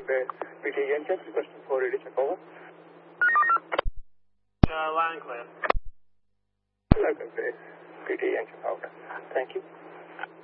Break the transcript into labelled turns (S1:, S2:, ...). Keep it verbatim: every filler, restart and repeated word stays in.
S1: Bay, P T A Yankee, requesting for radio check over.
S2: Uh, line clear.
S1: Logan Bay, P T A Yankee, over. Thank you.